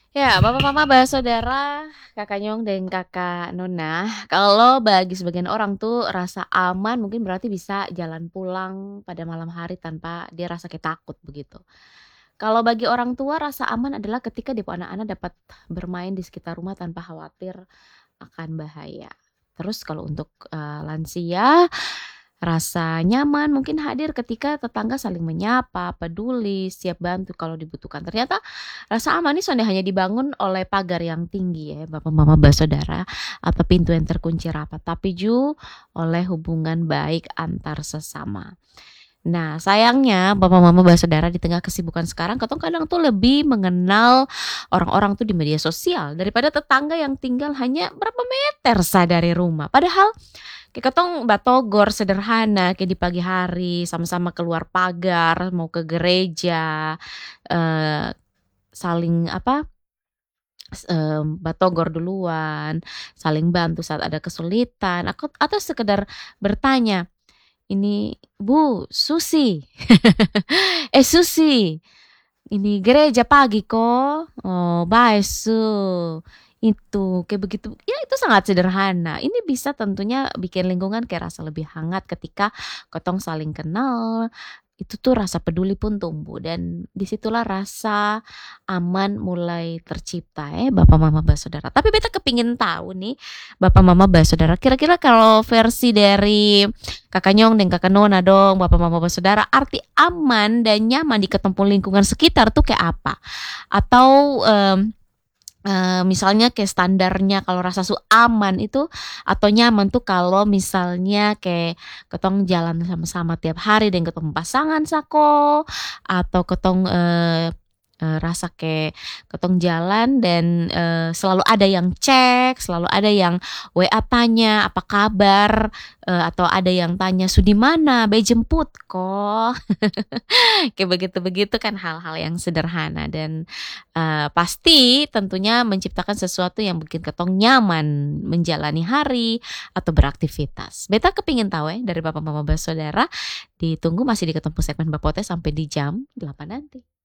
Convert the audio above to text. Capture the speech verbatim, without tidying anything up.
Ya, papa, mama, basaudara, kakak nyong dan kakak nona, kalau bagi sebagian orang tuh rasa aman mungkin berarti bisa jalan pulang pada malam hari tanpa dia rasa kayak takut begitu. Kalau bagi orang tua rasa aman adalah ketika dia pu anak-anak dapat bermain di sekitar rumah tanpa khawatir akan bahaya. Terus kalau untuk, eee, lansia, rasa nyaman mungkin hadir ketika tetangga saling menyapa, peduli, siap bantu kalau dibutuhkan. Ternyata rasa aman ini sonde hanya dibangun oleh pagar yang tinggi ya, papa, mama, basaudara, atau pintu yang terkunci rapat, tapi ju oleh hubungan baik antar sesama. Nah, sayangnya papa, mama, basaudara di tengah kesibukan sekarang katong kadang tuh lebih mengenal orang-orang tuh di media sosial daripada tetangga yang tinggal hanya berapa meter sa dari rumah. Padahal kayak katong batogor sederhana kayak di pagi hari sama-sama keluar pagar mau ke gereja, eee, saling apa, s mmm, batogor duluan, saling bantu saat ada kesulitan, akut atau sekedar bertanya, "Ini Bu, Susi, eh, Susi, ini gereja pagi ko? Oh, bae su." Itu, kayak begitu, ya itu sangat sederhana. Ini bisa tentunya bikin lingkungan kayak rasa lebih hangat ketika katong saling kenal, itu tuh rasa peduli pun tumbuh dan di situlah rasa aman mulai tercipta eh, bapa, mama, basaudara. Tapi beta kepingin tahu nih, bapa, mama, basaudara, kira-kira kalau versi dari kakak nyong deng kakak nona dong, bapa, mama, basaudara, arti aman dan nyaman di ketemu lingkungan sekitar tuh kayak apa? Atau, mmm, eee, misalnya kayak standarnya kalau rasa su aman itu atau nyaman tuh kalau misalnya kayak katong jalan sama-sama tiap hari deng katong pasangan sako, atau katong, eee eee, rasa kek katong jalan dan, eee, selalu ada yang cek, selalu ada yang WA tanya apa kabar, eee, atau ada yang tanya, "Su di mana? Be jemput ko?" Kayak begitu-begitu kan hal-hal yang sederhana dan, eee, pasti tentunya menciptakan sesuatu yang bikin katong nyaman menjalani hari atau beraktivitas. Beta kepingin tahu eh dari papa, mama, basaudara, ditunggu masih di ketemu segmen Bapotès sampai di jam delapan nanti.